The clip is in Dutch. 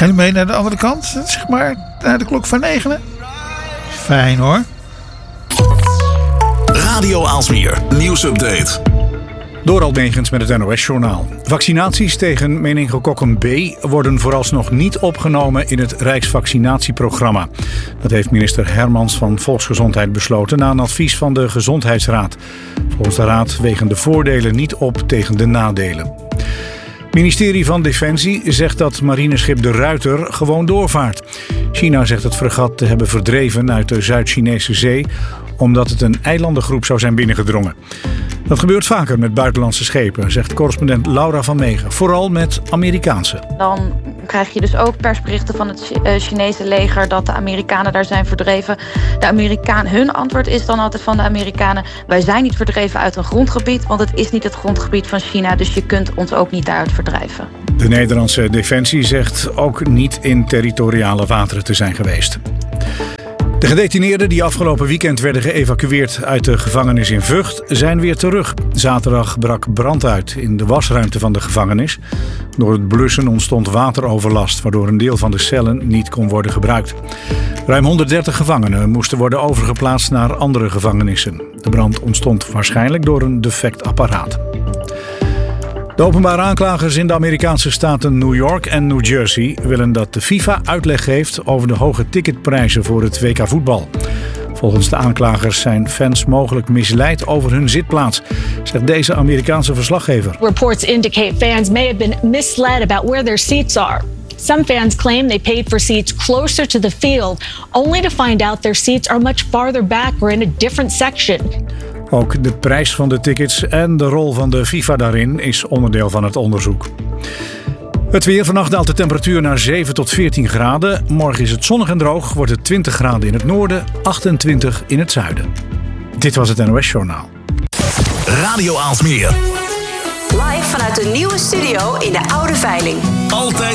Gaan jullie mee naar de andere kant? Zeg maar naar de klok van 9? Fijn hoor. Radio Aalsmeer, nieuwsupdate. Dorald Megens met het NOS-journaal. Vaccinaties tegen meningokokken B worden vooralsnog niet opgenomen in het Rijksvaccinatieprogramma. Dat heeft minister Hermans van Volksgezondheid besloten na een advies van de Gezondheidsraad. Volgens de raad wegen de voordelen niet op tegen de nadelen. Het ministerie van Defensie zegt dat marineschip De Ruiter gewoon doorvaart. China zegt het fregat te hebben verdreven uit de Zuid-Chinese zee, omdat het een eilandengroep zou zijn binnengedrongen. Dat gebeurt vaker met buitenlandse schepen, zegt correspondent Laura van Meegen. Vooral met Amerikaanse. Dan krijg je dus ook persberichten van het Chinese leger dat de Amerikanen daar zijn verdreven. Hun antwoord is dan altijd van de Amerikanen: wij zijn niet verdreven uit een grondgebied, want het is niet het grondgebied van China, dus je kunt ons ook niet daaruit verdrijven. De Nederlandse Defensie zegt ook niet in territoriale wateren te zijn geweest. De gedetineerden die afgelopen weekend werden geëvacueerd uit de gevangenis in Vught zijn weer terug. Zaterdag brak brand uit in de wasruimte van de gevangenis. Door het blussen ontstond wateroverlast, waardoor een deel van de cellen niet kon worden gebruikt. Ruim 130 gevangenen moesten worden overgeplaatst naar andere gevangenissen. De brand ontstond waarschijnlijk door een defect apparaat. De openbare aanklagers in de Amerikaanse staten New York en New Jersey willen dat de FIFA uitleg geeft over de hoge ticketprijzen voor het WK voetbal. Volgens de aanklagers zijn fans mogelijk misleid over hun zitplaats, zegt deze Amerikaanse verslaggever. Reports indicate fans may have been misled about where their seats are. Some fans claim they paid for seats closer to the field, only to find out their seats are much farther back or in a different section. Ook de prijs van de tickets en de rol van de FIFA daarin is onderdeel van het onderzoek. Het weer. Vannacht daalt de temperatuur naar 7 tot 14 graden. Morgen is het zonnig en droog. Wordt het 20 graden in het noorden, 28 in het zuiden. Dit was het NOS Journaal. Radio Aalsmeer. Live vanuit de nieuwe studio in de Oude Veiling. Altijd